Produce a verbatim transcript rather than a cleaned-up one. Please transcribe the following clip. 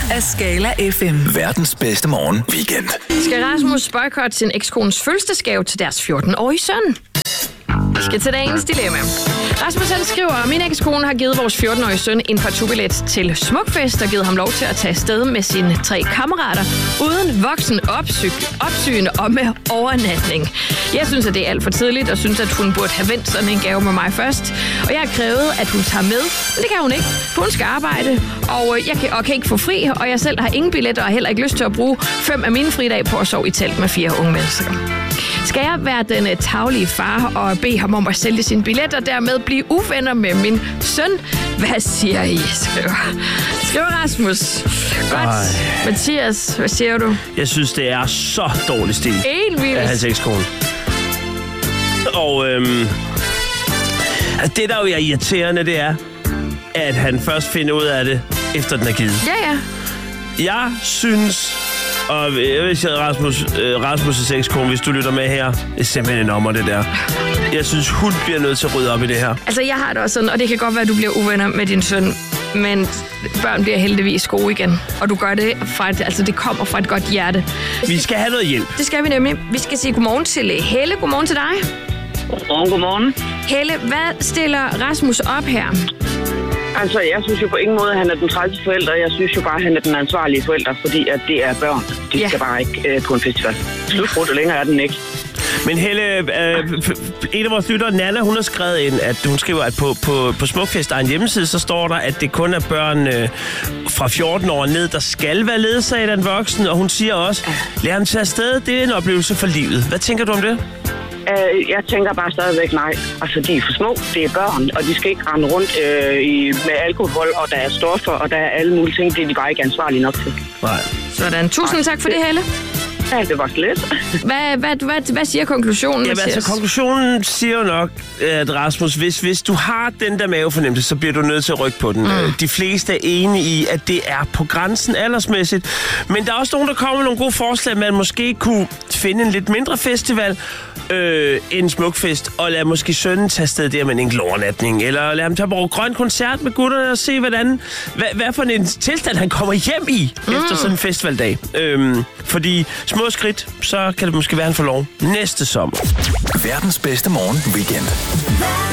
af Skala F M. Verdens bedste morgen weekend. Skal Rasmus boykotte sin ekskones fødselsdagsgave til deres fjorten-årige søn? Vi skal til dagens dilemma. Rasmus han skriver, min ekskone har givet vores fjorten-årige søn en partubillet til Smukfest og givet ham lov til at tage afsted med sine tre kammerater uden voksen opsy- opsyn og med overnatning. Jeg synes, at det er alt for tidligt og synes, at hun burde have vendt sådan en gave med mig først. Og jeg har krævet, at hun tager med, men det kan hun ikke. Hun skal arbejde, og jeg kan, og kan ikke få fri, og jeg selv har ingen billetter og heller ikke lyst til at bruge fem af mine fridage på at sove i telt med fire unge mennesker. Skal jeg være den uh, taglige far og bede ham om at sælge sine billetter og dermed blive uvenner med min søn? Hvad siger I? Skriver, skriver Rasmus. Godt. Ej. Mathias, hvad siger du? Jeg synes, det er så dårlig stil. Helt vildt. Af hans ekskone. Og øhm, altså det, der jo er irriterende, det er, at han først finder ud af det, efter den er givet. Ja, ja. Jeg synes... Og hvis jeg Rasmus, øh, Rasmus' ekskone, hvis du lytter med her, det er simpelthen en ommer, det der. Jeg synes, hun bliver nødt til at rydde op i det her. Altså, jeg har det også sådan, og det kan godt være, at du bliver uvenner med din søn, men børn bliver heldigvis gode igen. Og du gør det fra et, altså det kommer fra et godt hjerte. Vi skal have noget hjælp. Det skal vi nemlig. Vi skal sige godmorgen til Helle. Godmorgen til dig. Godmorgen, godmorgen. Helle, hvad stiller Rasmus op her? Altså, jeg synes jo på ingen måde, at han er den trælse forælder. Jeg synes jo bare, at han er den ansvarlige forælder, fordi at det er børn. De Ja. skal bare ikke øh, på en festival. Slutbrudt, længere er den ikke. Men Helle, øh, en af vores lyttere, Nana, hun har skrevet ind, at hun skriver, at på, på, på Smukfest egen hjemmeside, så står der, at det kun er børn øh, fra fjorten år ned, der skal være ledsaget af en voksen. Og hun siger også, lad ham tage afsted, det er en oplevelse for livet. Hvad tænker du om det? Uh, jeg tænker bare stadigvæk nej. Altså, de er for små, det er børn, og de skal ikke rende rundt øh, i, med alkohol, og der er stoffer, og der er alle mulige ting, det er de bare ikke ansvarlige nok til. Nej. Sådan. Tusind tak for det, Helle. Ja, det var slet. Hvad, hvad, hvad, hvad siger konklusionen? Jamen Mathias? altså, konklusionen siger jo nok, at Rasmus, hvis, hvis du har den der mavefornemmelse, så bliver du nødt til at rykke på den. Mm. De fleste er enige i, at det er på grænsen aldersmæssigt. Men der er også nogen, der kommer med nogle gode forslag, man måske kunne finde en lidt mindre festival, øh, en Smukfest, og lade måske sønnen tage afsted der med en enkelt overnatning. Eller lade ham tage på grøn koncert med gutterne og se, hvordan, hvad, hvad for en tilstand han kommer hjem i mm. efter sådan en festivaldag. Øhm, fordi små skridt, så kan det måske være, han får lov næste sommer. Verdens bedste morgen weekend.